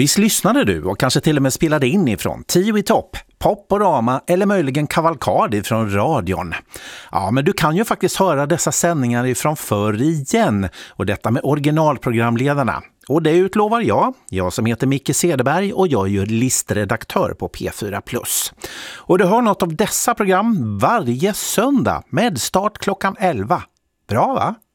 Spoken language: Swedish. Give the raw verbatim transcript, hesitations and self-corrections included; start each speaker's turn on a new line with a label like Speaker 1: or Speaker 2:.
Speaker 1: Visst lyssnade du och kanske till och med spelade in ifrån Tio i topp, Poporama eller möjligen Kavalkad ifrån radion. Ja, men du kan ju faktiskt höra dessa sändningar ifrån förr igen, och detta med originalprogramledarna. Och det utlovar jag, jag som heter Micke Cederberg och jag är ju listredaktör på P fyra plus. Och du hör något av dessa program varje söndag med start klockan elva. Bra va?